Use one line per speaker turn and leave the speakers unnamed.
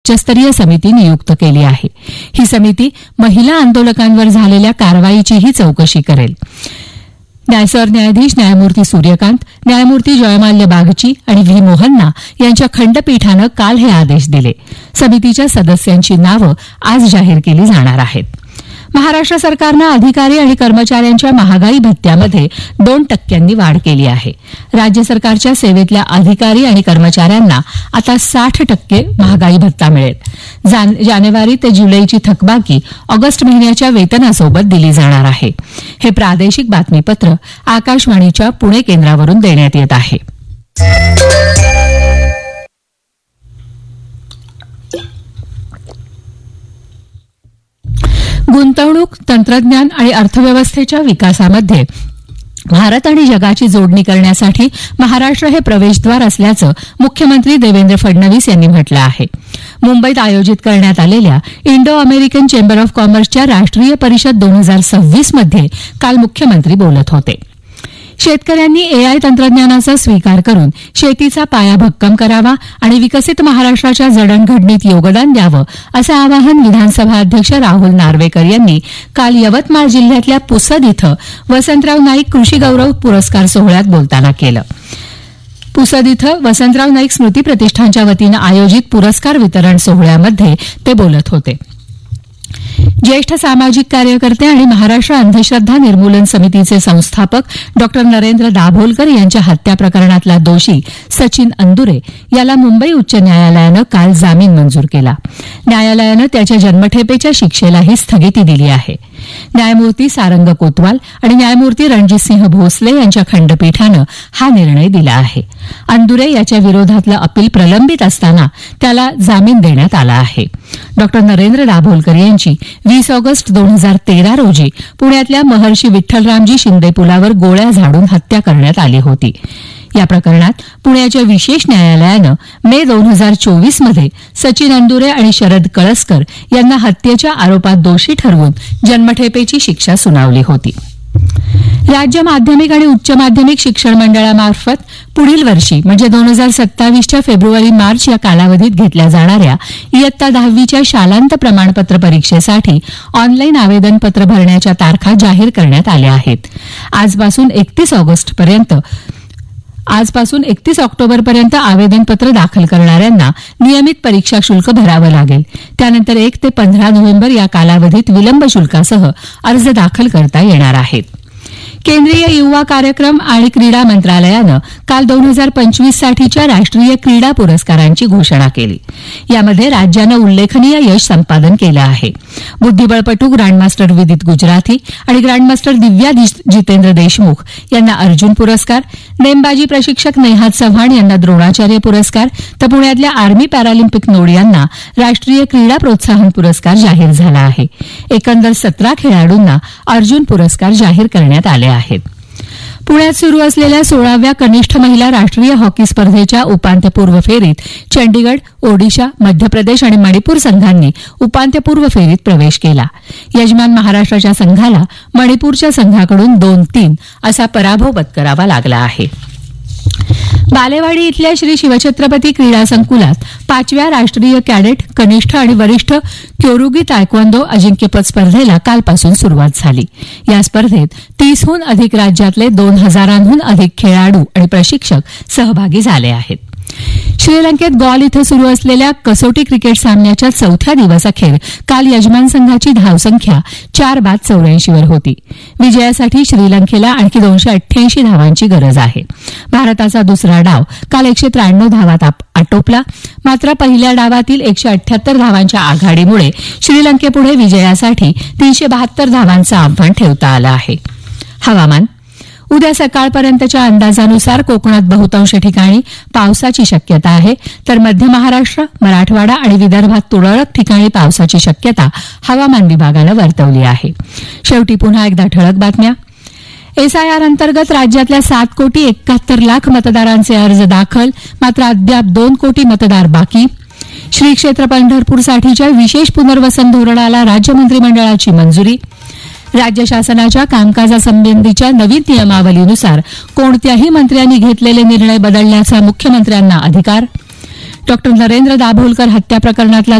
उच्चस्तरीय समिती नियुक्त केली आहे. ही समिती महिला आंदोलकांवर झालेल्या कारवाईचीही चौकशी करेल. सरन्यायाधीश न्यायमूर्ती सूर्यकांत, न्यायमूर्ती जयमाल्य बागची आणि व्ही मोहन्ना यांच्या खंडपीठानं काल हे आदेश दिले. समितीच्या सदस्यांची नावं आज जाहीर केली जाणार आहेत. महाराष्ट्र सरकारनं अधिकारी आणि कर्मचाऱ्यांच्या महागाई भत्त्यामध्ये 2% वाढ केली आहे. राज्य सरकारच्या सेवेतल्या अधिकारी आणि कर्मचाऱ्यांना आता 60% महागाई भत्ता मिळेल. जानेवारी ते जुलैची थकबाकी ऑगस्ट महिन्याच्या वेतनासोबत दिली जाणार आहे. हे प्रादेशिक बातमीपत्र आकाशवाणीच्या पुणे केंद्रावरून देण्यात येत आहे. गुंतवणूक, तंत्रज्ञान आणि अर्थव्यवस्थेच्या विकासामध्ये भारत आणि जगाची जोडणी करण्यासाठी महाराष्ट्र हे प्रवेशद्वार असल्याचं मुख्यमंत्री देवेंद्र फडणवीस यांनी म्हटलं आहे. मुंबईत आयोजित करण्यात आलेल्या इंडो अमेरिकन चेंबर ऑफ कॉमर्सच्या राष्ट्रीय परिषद 2026 मध्ये काल मुख्यमंत्री बोलत होते. शेतकऱ्यांनी एआय तंत्रज्ञानाचा स्वीकार करून शेतीचा पाया भक्कम करावा आणि विकसित महाराष्ट्राच्या जडणघडणीत योगदान द्यावं असं आवाहन विधानसभा अध्यक्ष राहुल नार्वेकर यांनी काल यवतमाळ जिल्ह्यातल्या पुसद इथं वसंतराव नाईक कृषी गौरव पुरस्कार सोहळ्यात बोलताना केलं. पुसद इथं वसंतराव नाईक स्मृती प्रतिष्ठानच्या वतीनं आयोजित पुरस्कार वितरण सोहळ्यामध्ये ते बोलत होते. ज्येष्ठ सामाजिक कार्यकर्ते आणि महाराष्ट्र अंधश्रद्धा निर्मूलन समितीचे संस्थापक डॉ नरेंद्र दाभोलकर यांच्या हत्या प्रकरणातला दोषी सचिन अंदुरे याला मुंबई उच्च न्यायालयानं काल जामीन मंजूर केला. न्यायालयानं त्याच्या जन्मठेपेच्या शिक्षेलाही स्थगिती दिली आहे. न्यायमूर्ती सारंग कोतवाल आणि न्यायमूर्ती रणजितसिंह भोसले यांच्या खंडपीठानं हा निर्णय दिला आहे. अंदुरे याच्या विरोधातलं अपील प्रलंबित असताना त्याला जामीन देण्यात आला आहे. डॉ नरेंद्र दाभोलकर यांची 20 ऑगस्ट 2013 रोजी पुण्यातल्या महर्षी विठ्ठलरामजी शिंदे पुलावर गोळ्या झाडून हत्या करण्यात आली होती. या प्रकरणात पुण्याच्या विशेष न्यायालयानं मे 2024 मध्ये सचिन अंदुरे आणि शरद कळसकर यांना हत्येच्या आरोपात दोषी ठरवून जन्मठेपेची शिक्षा सुनावली होती. राज्य माध्यमिक आणि उच्च माध्यमिक शिक्षण मंडळामार्फत पुढील वर्षी म्हणजे 2027च्या फेब्रुवारी-मार्च या कालावधीत घेतल्या जाणाऱ्या इयत्ता 10वीच्या शालांत प्रमाणपत्र परीक्षेसाठी ऑनलाईन आवेदनपत्र भरण्याच्या तारखा जाहीर करण्यात आल्या आहेत. आजपासून 31 ऑक्टोबरपर्यंत आवेदनपत्र दाखल करणाऱ्यांना नियमित परीक्षा शुल्क भरावं लागेल. त्यानंतर 1 ते 15 नोव्हेंबर या कालावधीत विलंब शुल्कासह अर्ज दाखल करता येणार आहेत. केंद्रीय युवा कार्यक्रम आणि क्रीडा मंत्रालयानं काल 2025 साठीच्या राष्ट्रीय क्रीडा पुरस्कारांची घोषणा केली. यामध्ये राज्यानं उल्लेखनीय यश संपादन केलं आहे. बुद्धिबळपटू ग्रँडमास्टर विदित गुजराथी आणि ग्रँडमास्टर दिव्या जितेंद्र देशमुख यांना अर्जुन पुरस्कार, नेमबाजी प्रशिक्षक नेहाद चव्हाण यांना द्रोणाचार्य पुरस्कार, तर पुण्यातल्या आर्मी पॅरालिम्पिक नोड यांना राष्ट्रीय क्रीडा प्रोत्साहन पुरस्कार जाहीर झाला आहे. एकंदर 17 खेळाडूंना अर्जुन पुरस्कार जाहीर करण्यात आले आहेत. पुण्यात सुरू असलेल्या 16व्या कनिष्ठ महिला राष्ट्रीय हॉकी स्पर्धेच्या उपांत्यपूर्व फेरीत चंडीगड, ओडिशा, मध्य प्रदेश आणि मणिपूर संघांनी उपांत्यपूर्व फेरीत प्रवेश केला. यजमान महाराष्ट्राच्या संघाला मणिपूरच्या संघाकडून 2-3 असा पराभव पत्करावा लागला आहे. बालेवाडी इथल्या श्री शिवछत्रपती क्रीडा संकुलात 5व्या राष्ट्रीय कॅडेट, कनिष्ठ आणि वरिष्ठ क्योरुगी तायक्वांदो अजिंक्यपद स्पर्धेला कालपासून सुरुवात झाली. या स्पर्धेत 30हून अधिक राज्यातले 2000हून अधिक खेळाडू आणि प्रशिक्षक सहभागी झाले आहेत. श्रीलंकेत गॉल इथं सुरू असलेल्या कसोटी क्रिकेट सामन्याच्या 4थ्या दिवसाअखेर काल यजमान संघाची धावसंख्या 4/84 वर होती. विजयासाठी श्रीलंकेला आणखी 288 धावांची गरज आहे. भारताचा दुसरा डाव काल 193 धावात आटोपला. मात्र पहिल्या डावातील 178 धावांच्या आघाडीमुळे श्रीलंकेपुढे विजयासाठी 372 धावांचं आव्हान ठेवता आलं आहे. हवामान. उद्या सकाळपर्यंतच्या अंदाजानुसार कोकणात बहुतांश ठिकाणी पावसाची शक्यता आहे, तर मध्य महाराष्ट्र, मराठवाडा आणि विदर्भात तुरळक ठिकाणी पावसाची शक्यता हवामान विभागानं वर्तवली आहे. शेवटी पुन्हा एकदा ठळक बातम्या. एसआयआर अंतर्गत राज्यातल्या 7,71,00,000 मतदारांचे अर्ज दाखल, मात्र अद्याप 2 कोटी मतदार बाकी. श्री क्षेत्र पंढरपूरसाठीच्या विशेष पुनर्वसन धोरणाला राज्य मंत्रिमंडळाची मंजुरी. राज्य शासनाच्या कामकाजासंबंधीच्या नवीन नियमावलीनुसार कोणत्याही मंत्र्यांनी घेतलेले निर्णय बदलण्याचा मुख्यमंत्र्यांना अधिकार. डॉ नरेंद्र दाभोलकर हत्या प्रकरणातला